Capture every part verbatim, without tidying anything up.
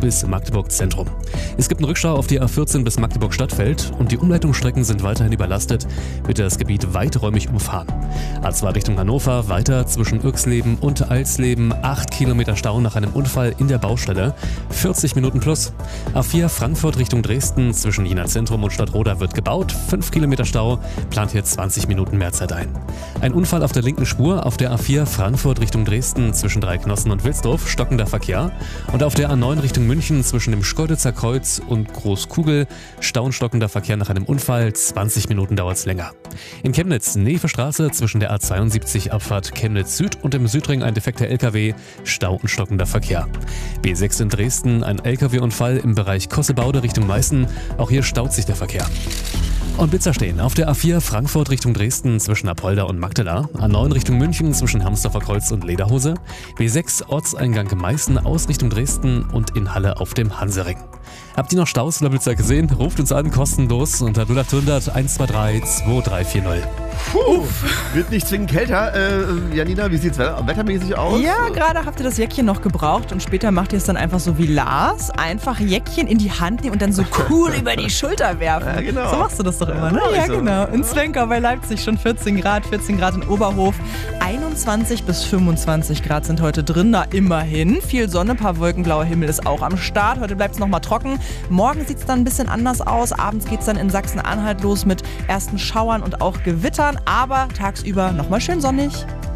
bis Magdeburg Zentrum. Es gibt einen Rückstau auf die A vierzehn bis Magdeburg Stadtfeld und die Umleitungsstrecken sind weiterhin überlastet. Bitte das Gebiet weiträumig umfahren. A zwei Richtung Hannover, weiter zwischen Irxleben und Alsleben, acht Kilometer Stau nach einem Unfall in der Baustelle, vierzig Minuten plus. A vier Frankfurt Richtung Dresden, zwischen Jena Zentrum und Stadtroda wird gebaut, fünf Kilometer Stau, plant hier zwanzig Minuten mehr Zeit ein. Ein Unfall auf der linken Spur auf der A vier Frankfurt Richtung Dresden, zwischen Dreiknossen und Wilsdorf, stockender Verkehr. Und auf der A neun Richtung München, zwischen dem Schkeuditzer Kreuz und Großkugel, Stau und stockender Verkehr nach einem Unfall, zwanzig Minuten dauert es länger. In Chemnitz, Nevestraße, zwischen der A zweiundsiebzig Abfahrt Chemnitz Süd und dem Südring ein defekter L K W, Stau und stockender Verkehr. B sechs in Dresden, ein L K W-Unfall im Bereich Kossebaude Richtung Meißen, auch hier staut sich der Verkehr. Und Blitzer stehen auf der A vier Frankfurt Richtung Dresden zwischen Apolda und Magdala, A neun Richtung München zwischen Hermsdorfer Kreuz und Lederhose, B sechs Ortseingang Meißen aus Richtung Dresden und in Halle auf dem Hansering. Habt ihr noch Staus oder Blitzer gesehen? Ruft uns an, kostenlos unter null acht hundert eins zwei drei zwei drei vier null. Puh, wird nicht zwingend kälter. Äh, Janina, wie sieht's wettermäßig aus? Ja, gerade habt ihr das Jäckchen noch gebraucht und später macht ihr es dann einfach so wie Lars. Einfach Jäckchen in die Hand nehmen und dann so cool über die Schulter werfen. Ja, genau. So machst du das doch immer, ne? Ja, Ja, so. genau. In Zwinkau bei Leipzig schon vierzehn Grad, vierzehn Grad in Oberhof. einundzwanzig bis fünfundzwanzig Grad sind heute drin, da immerhin. Viel Sonne, paar Wolken, blauer Himmel ist auch am Start. Heute bleibt es nochmal trocken. Morgen sieht es dann ein bisschen anders aus. Abends geht es dann in Sachsen-Anhalt los mit ersten Schauern und auch Gewittern. Aber tagsüber nochmal schön sonnig.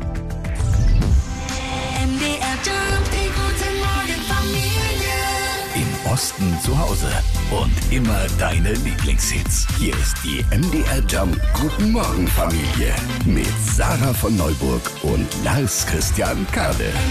M D R Jump, die gute Morgen Familie. Im Osten zu Hause und immer deine Lieblingshits. Hier ist die M D R Jump Guten Morgen Familie mit Sarah von Neuburg und Lars Christian Kade.